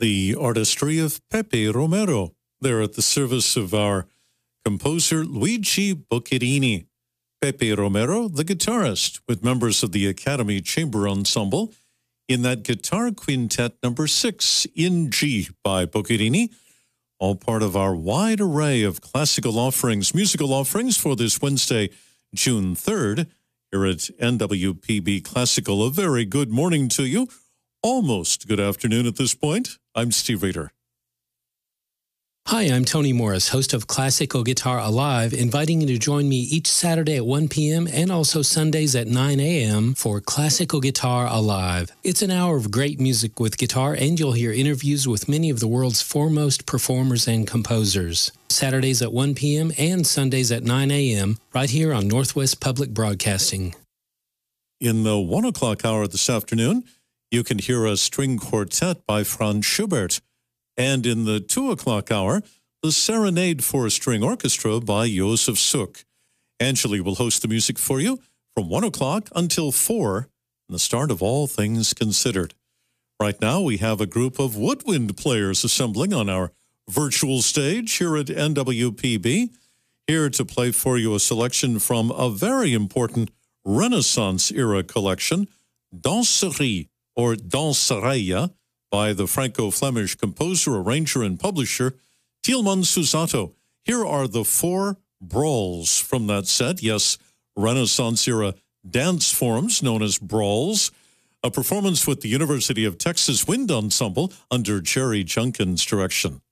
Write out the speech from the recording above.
the artistry of Pepe Romero. They're at the service of our composer Luigi Boccherini. Pepe Romero, the guitarist, with members of the Academy Chamber Ensemble in that guitar quintet number 6 in G by Boccherini, all part of our wide array of classical offerings, musical offerings for this Wednesday, June 3rd, here at NWPB Classical. A very good morning to you. Almost good afternoon at this point. I'm Steve Rader. Hi, I'm Tony Morris, host of Classical Guitar Alive, inviting you to join me each Saturday at 1 p.m. and also Sundays at 9 a.m. for Classical Guitar Alive. It's an hour of great music with guitar, and you'll hear interviews with many of the world's foremost performers and composers. Saturdays at 1 p.m. and Sundays at 9 a.m. right here on Northwest Public Broadcasting. In the 1 o'clock hour this afternoon, you can hear a string quartet by Franz Schubert. And in the 2 o'clock hour, the Serenade for String Orchestra by Josef Suk. Angeli will host the music for you from 1 o'clock until 4, and the start of All Things Considered. Right now, we have a group of woodwind players assembling on our virtual stage here at NWPB, here to play for you a selection from a very important Renaissance-era collection, Danserie, or Dansereia, by the Franco-Flemish composer, arranger, and publisher, Tieleman Susato. Here are the 4 brawls from that set. Yes, Renaissance-era dance forms known as brawls. A performance with the University of Texas Wind Ensemble under Jerry Junkins' direction.